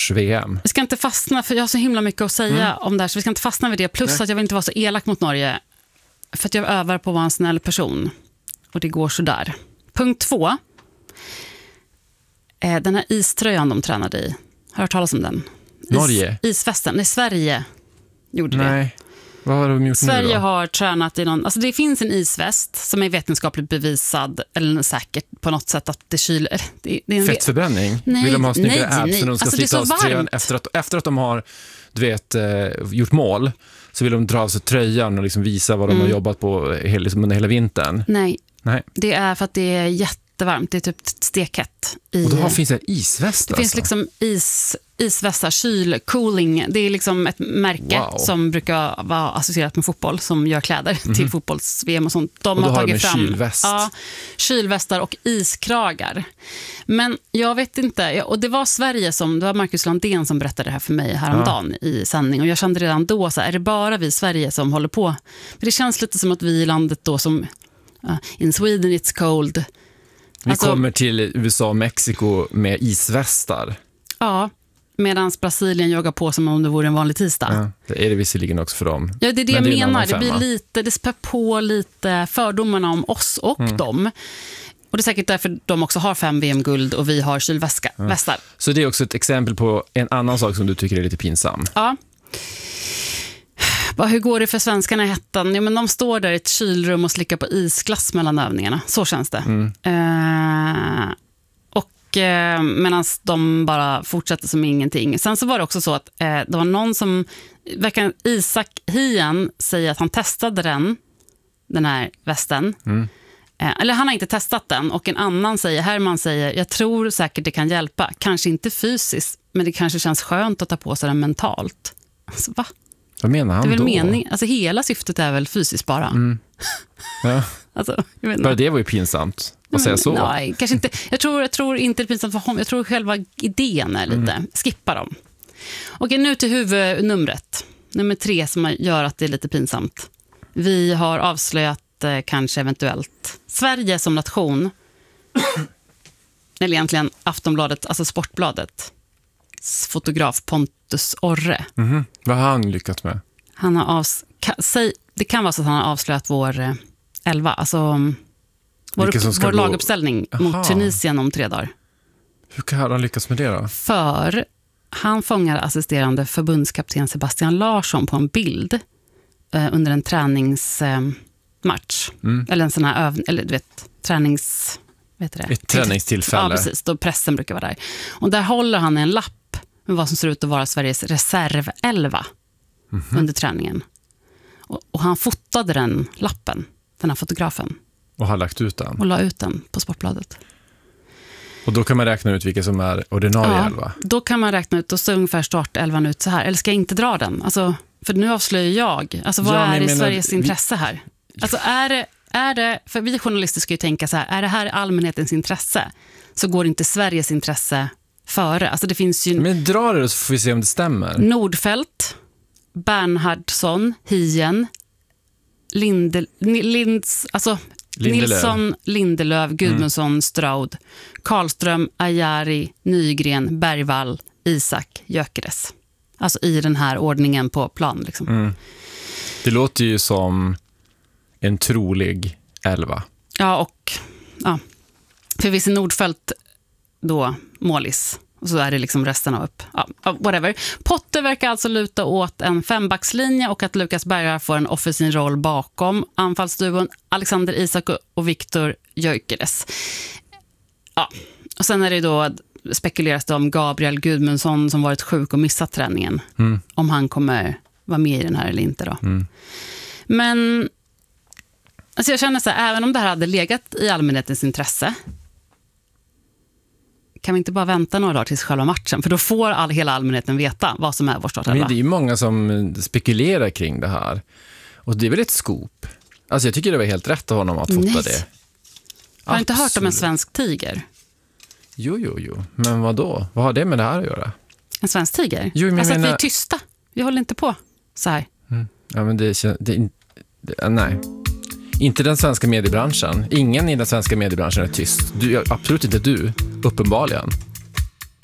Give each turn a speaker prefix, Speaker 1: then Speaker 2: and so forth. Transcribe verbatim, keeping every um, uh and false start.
Speaker 1: fotbolls-V M.
Speaker 2: Vi ska inte fastna, för jag har så himla mycket att säga mm. om det här, så vi ska inte fastna vid det. Plus Nej. att jag vill inte vara så elak mot Norge, för att jag övar på att vara en snäll person. Och det går så där. Punkt två. Eh, den här iströjan de tränade i. Har du hört talas om den? Is,
Speaker 1: Norge?
Speaker 2: Isfesten. Nej, Sverige gjorde
Speaker 1: Nej. det.
Speaker 2: Nej.
Speaker 1: Vad har de gjort
Speaker 2: Sverige
Speaker 1: nu då?
Speaker 2: har tränat i någon... Alltså det finns en isväst som är vetenskapligt bevisad, eller säkert på något sätt att det kyler... Det, det är en
Speaker 1: Fettförbränning?
Speaker 2: Nej,
Speaker 1: Vill de ha snyggare
Speaker 2: nej,
Speaker 1: abs
Speaker 2: nej.
Speaker 1: när de ska
Speaker 2: Alltså,
Speaker 1: slita av sig tröjan efter att, efter att de har du vet, eh, gjort mål, så vill de dra av sig tröjan och liksom visa vad de mm. har jobbat på hela, liksom under hela vintern.
Speaker 2: Nej.
Speaker 1: nej,
Speaker 2: det är för att det är jättevarmt. Det är typ stekhett. I,
Speaker 1: och då har, finns det isväst
Speaker 2: Det
Speaker 1: alltså.
Speaker 2: finns liksom is, isvästar, kyl, cooling. Det är liksom ett märke wow. som brukar vara associerat med fotboll, som gör kläder mm-hmm. till fotbolls-V M och sånt. De
Speaker 1: och då
Speaker 2: har tagit
Speaker 1: har de
Speaker 2: fram
Speaker 1: kylväst.
Speaker 2: Ja, kylvästar och iskragar. Men jag vet inte, och det var Sverige som, det var Marcus Landén som berättade det här för mig häromdagen ja. i sändning, och jag kände redan då så här, är det bara vi i Sverige som håller på? För det känns lite som att vi i landet då som uh, in Sweden it's cold.
Speaker 1: Vi
Speaker 2: alltså,
Speaker 1: kommer till U S A och Mexiko med isvästar.
Speaker 2: Ja, medan Brasilien joggar på som om det vore en vanlig tisdag.
Speaker 1: Ja, det är det visserligen också för dem.
Speaker 2: Ja, det är det
Speaker 1: Men
Speaker 2: jag
Speaker 1: det är
Speaker 2: menar. Det blir lite, det spär på lite fördomarna om oss och mm. dem. Och det är säkert därför de också har fem V M-guld och vi har kylvästar. Ja.
Speaker 1: Så det är också ett exempel på en annan sak som du tycker är lite pinsam.
Speaker 2: Ja. Hur går det för svenskarna i hettan? Ja, men de står där i ett kylrum och slickar på isglass mellan övningarna. Så känns det. Mm. Eh, och eh, medan de bara fortsätter som ingenting. Sen så var det också så att eh, det var någon som, verkar Isak Hien säger att han testade den, den här västen. Mm. Eh, eller han har inte testat den, och en annan säger, Herman säger, jag tror säkert det kan hjälpa. Kanske inte fysiskt, men det kanske känns skönt att ta på sig den mentalt. Alltså, va?
Speaker 1: Vad menar han
Speaker 2: det är väl
Speaker 1: då?
Speaker 2: Mening, alltså hela syftet är väl fysiskt bara. Mm.
Speaker 1: Ja.
Speaker 2: alltså, jag vet
Speaker 1: bara det var ju pinsamt. Vad säger så?
Speaker 2: Nej, kanske inte. Jag tror, jag tror inte det är pinsamt för honom. Jag tror själva idén är lite. Mm. Skippa dem. Okej, nu till huvudnumret. Nummer tre som gör att det är lite pinsamt. Vi har avslöjat eh, kanske eventuellt Sverige som nation. Eller egentligen Aftonbladet, alltså Sportbladet. Fotograf Pontus Orre.
Speaker 1: Mm-hmm. Vad har han lyckats med?
Speaker 2: Han har avs- ka- säg, det kan vara så att han har avslöjat vår eh, elva, alltså vår, upp, vår laguppställning gå... mot Tunisien om tre dagar.
Speaker 1: Hur kan han lyckas med det då?
Speaker 2: För han fångar assisterande förbundskapten Sebastian Larsson på en bild eh, under en träningsmatch. Eh, mm. Eller en sån här övning, eller du vet, tränings... Vet det?
Speaker 1: Ett träningstillfälle.
Speaker 2: Ja, precis. Då pressen brukar vara där. Och där håller han en lapp med vad som ser ut att vara Sveriges reservelva mm-hmm. under träningen. Och, och han fotade den lappen, den här fotografen.
Speaker 1: Och har lagt ut den.
Speaker 2: Och la ut den på Sportbladet.
Speaker 1: Och då kan man räkna ut vilka som är ordinarie
Speaker 2: ja,
Speaker 1: elva.
Speaker 2: Då kan man räkna ut, och så ungefär startelvan ut så här. Eller ska jag inte dra den? Alltså, för nu avslöjar jag. Alltså vad ja, är i menar, Sveriges intresse här? Alltså är det, är det, för vi journalister ska ju tänka så här, är det här allmänhetens intresse, så går inte Sveriges intresse före. Alltså det finns ju...
Speaker 1: Men dra det så får vi se om det stämmer.
Speaker 2: Nordfeldt, Bernhardsson, Hien, Linde, Linds, alltså
Speaker 1: Lindelöf.
Speaker 2: Nilsson, Lindelöf, Gudmundsson, mm. Straud, Karlström, Ajari, Nygren, Bergvall, Isak, Gyökeres. Alltså i den här ordningen på plan. Liksom.
Speaker 1: Mm. Det låter ju som en trolig elva.
Speaker 2: Ja, och ja. För vi ser Nordfeldt då målis. Och så är det liksom resten av upp. Ja, whatever. Potter verkar alltså luta åt en fembackslinje och att Lukas Berga får en offensiv roll bakom anfallsduon Alexander Isak och Viktor Gyökeres. Ja, och sen är det då spekuleras det om Gabriel Gudmundsson som varit sjuk och missat träningen. Mm. Om han kommer vara med i den här eller inte då. Mm. Men alltså jag känner så här, även om det här hade legat i allmänhetens intresse, kan vi inte bara vänta några dagar tills själva matchen? För då får all, hela allmänheten veta vad som är vår startelva.
Speaker 1: Men det är ju många som spekulerar kring det här. Och det är väl ett scoop. Alltså jag tycker det var helt rätt av honom att fota Nej. det.
Speaker 2: Har du inte hört om en svensk tiger?
Speaker 1: Jo, jo, jo. Men vad då? Vad har det med det här att göra?
Speaker 2: En svensk tiger?
Speaker 1: Jo, men
Speaker 2: alltså
Speaker 1: menar...
Speaker 2: att vi är tysta. Vi håller inte på så här.
Speaker 1: Mm. Ja, men det, det, det... Nej. Inte den svenska mediebranschen. Ingen i den svenska mediebranschen är tyst. Du, absolut inte du, uppenbarligen.